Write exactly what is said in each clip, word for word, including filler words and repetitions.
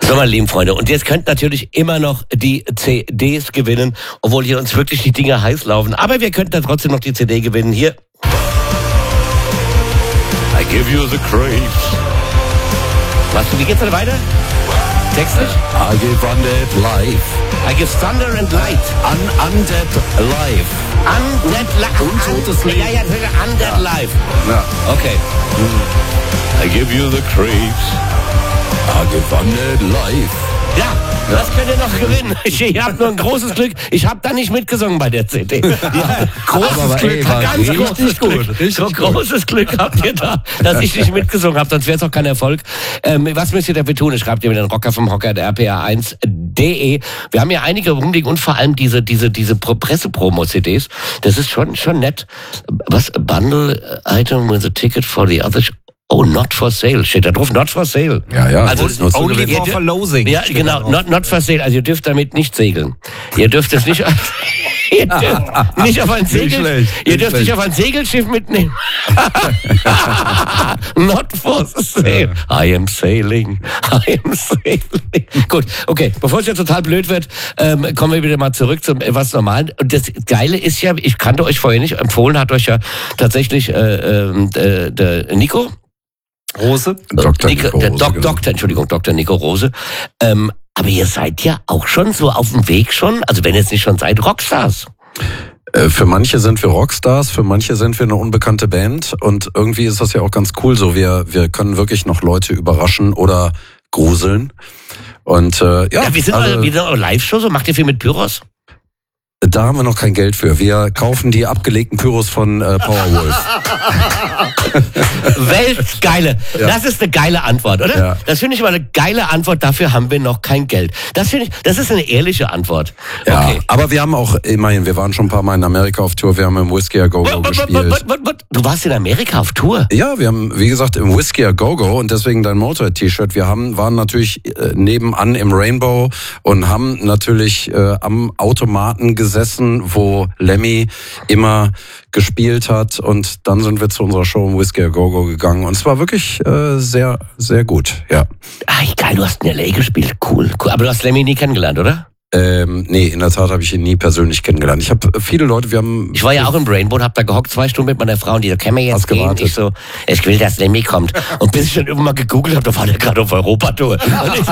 So, meine lieben Freunde, und jetzt könnt natürlich immer noch die C Ds gewinnen, obwohl hier uns wirklich die Dinger heiß laufen. Aber wir könnten dann trotzdem noch die C D gewinnen. Hier. I give you the creeps. Was, wie geht's dann weiter? Textlich? I give Undead Life. I give Thunder and Light. Un Undead Life. Undead Life. Untotes Leben. Ja, ja, Undead ja. Life. Ja. Okay. I give you the creeps. I give Undead Life. Ja, das könnt ihr noch gewinnen. Ich, ich habe nur ein großes Glück. Ich habe da nicht mitgesungen bei der C D. Ja, großes aber, Glück, ey, ganz großes gut, Glück. richtig So gut. großes Glück habt ihr da, dass ich nicht mitgesungen habe, sonst wäre es auch kein Erfolg. Ähm, was müsst ihr dafür tun? Schreibt ihr mit den Rocker vom Hocker der R P R eins punkt de. Wir haben ja einige rumliegen und vor allem diese diese diese Pressepromo-C Ds. Das ist schon schon nett. Was? Bundle item with a ticket for the other... Oh, not for sale. Steht da drauf, not for sale. Ja, ja. Also, das only for verlosing. Ja, genau, not, not for sale. Also ihr dürft damit nicht segeln. Ihr dürft es nicht, ihr dürft nicht auf ein Segel, schlecht, ihr nicht dürft schlecht. nicht auf ein Segelschiff mitnehmen. Not for sale. I am sailing. I am sailing. Gut, okay. Bevor es jetzt total blöd wird, ähm, kommen wir wieder mal zurück zum etwas Normalen. Und das Geile ist ja, ich kannte euch vorher nicht, empfohlen hat euch ja tatsächlich äh, äh, der Nico. Rose? Doktor Nico, Nico der Rose, Dok, genau. Doktor, Entschuldigung, Doktor Nico Rose. Ähm, aber ihr seid ja auch schon so auf dem Weg schon, also wenn jetzt nicht schon seid, Rockstars. Äh, Für manche sind wir Rockstars, für manche sind wir eine unbekannte Band und irgendwie ist das ja auch ganz cool so. Wir, wir können wirklich noch Leute überraschen oder gruseln. Und äh, ja, Ja, wie sind also, eure, wie sind eure Live-Show so? Macht ihr viel mit Pyros? da haben wir noch kein Geld für. Wir kaufen die abgelegten Pyros von äh, Powerwolf. Weltgeile. Ja. Das ist eine geile Antwort, oder? Ja. Das finde ich mal eine geile Antwort. Dafür haben wir noch kein Geld. Das finde ich, das ist eine ehrliche Antwort. Ja, Okay. aber wir haben auch, immerhin, wir waren schon ein paar Mal in Amerika auf Tour, wir haben im Whiskey A Go Go What, what, what, gespielt. what, what, what? Du warst in Amerika auf Tour? Ja, wir haben, wie gesagt, im Whiskey A Go Go und deswegen dein Motorhead-T-Shirt. Wir haben, waren natürlich äh, nebenan im Rainbow und haben natürlich äh, am Automaten gesessen, wo Lemmy immer gespielt hat und dann sind wir zu unserer Show im Whiskey A Go Go gegangen und es war wirklich äh, sehr, sehr gut, ja. Ah, geil, du hast in L A gespielt. Cool, cool. Aber du hast Lemmy nie kennengelernt, oder? Ähm, nee, in der Tat habe ich ihn nie persönlich kennengelernt. Ich habe viele Leute, wir haben... Ich war ja auch im Rainbow, hab da gehockt zwei Stunden mit meiner Frau und die so, können wir jetzt Hast gehen? gewartet. Ich so, ich will, dass Lemmy kommt. Und bis ich dann irgendwann mal gegoogelt habe, da war der gerade auf Europatour. Und ich,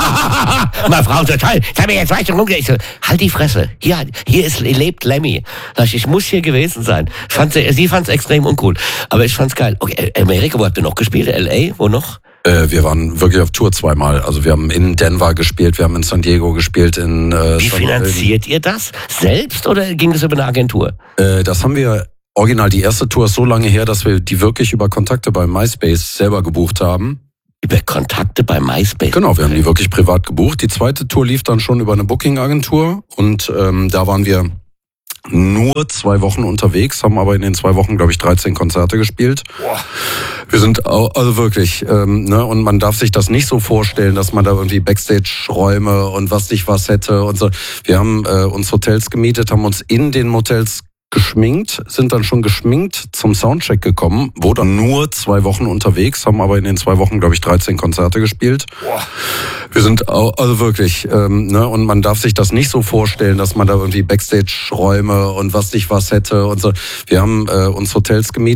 meine Frau so, toll, jetzt haben wir jetzt zwei Stunden rumgegangen. Ich so, halt die Fresse, hier, hier ist, lebt Lemmy. Sag ich, ich muss hier gewesen sein. Ich fand's, sie fand es extrem uncool, aber ich fand's geil. Okay, Amerika, wo habt ihr noch gespielt? L A, wo noch? Äh, wir waren wirklich auf Tour zweimal. Also wir haben in Denver gespielt, wir haben in San Diego gespielt. In, äh, Wie San- finanziert ihr das? Selbst oder ging das über eine Agentur? Äh, das haben wir original. Die erste Tour ist so lange her, dass wir die wirklich über Kontakte bei MySpace selber gebucht haben. Über Kontakte bei MySpace? Genau, wir haben die wirklich privat gebucht. Die zweite Tour lief dann schon über eine Booking-Agentur und ähm, da waren wir nur zwei Wochen unterwegs, haben aber in den zwei Wochen, glaube ich, dreizehn Konzerte gespielt. Boah. Wir sind au- also wirklich, ähm, ne, und man darf sich das nicht so vorstellen, dass man da irgendwie Backstage-Räume und was nicht was hätte und so. Wir haben äh, uns Hotels gemietet, haben uns in den Hotels geschminkt, sind dann schon geschminkt zum Soundcheck gekommen, wo dann nur zwei Wochen unterwegs, haben aber in den zwei Wochen, glaube ich, dreizehn Konzerte gespielt. Boah. Wir sind au- also wirklich, ähm, ne, und man darf sich das nicht so vorstellen, dass man da irgendwie Backstage-Räume und was nicht was hätte und so. Wir haben äh, uns Hotels gemietet.